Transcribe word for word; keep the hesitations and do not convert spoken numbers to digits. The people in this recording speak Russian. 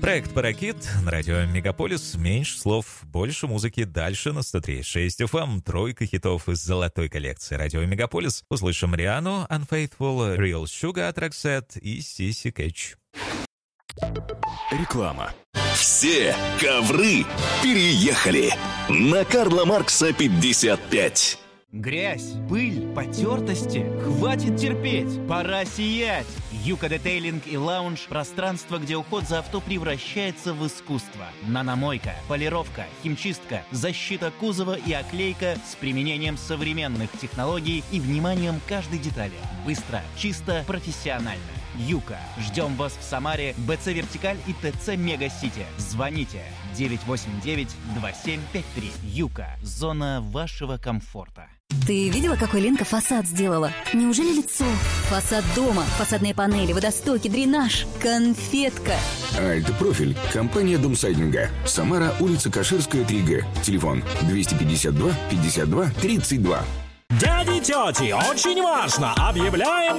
Проект «Паракит» на радио «Мегаполис». Меньше слов, больше музыки. Дальше на сто три и шесть эф эм. Тройка хитов из золотой коллекции радио «Мегаполис». Услышим Риану, Unfaithful, Real Sugar от Roxette и Сиси Кэтч. Реклама. Все ковры переехали на Карла Маркса пятьдесят пять. Грязь, пыль, потертости. Хватит терпеть, пора сиять. Юка Детейлинг и Лаунж – пространство, где уход за авто превращается в искусство. Наномойка, полировка, химчистка, защита кузова и оклейка с применением современных технологий и вниманием к каждой детали. Быстро, чисто, профессионально. Юка. Ждем вас в Самаре, БЦ Вертикаль и ТЦ Мега-Сити. Звоните девять восемь девять два семь пять три. Юка. Зона вашего комфорта. Ты видела, какой Ленка фасад сделала? Неужели лицо? Фасад дома, фасадные панели, водостоки, дренаж. Конфетка. Альт-профиль. Компания Домсайдинга. Самара, улица Каширская, три Г. Телефон двести пятьдесят два пятьдесят два тридцать два. Дяди, тети, очень важно! Объявляем